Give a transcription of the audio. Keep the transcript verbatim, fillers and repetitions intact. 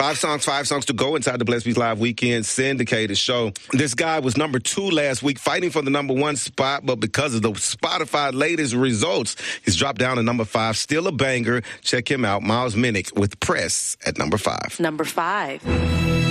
Five songs, five songs to go inside the Bless Beats Live Weekend syndicated show. This guy was number two last week, fighting for the number one spot, but because of the Spotify latest results, he's dropped down to number five. Still a banger. Check him out, Miles Minnick with Press at number five. Number five.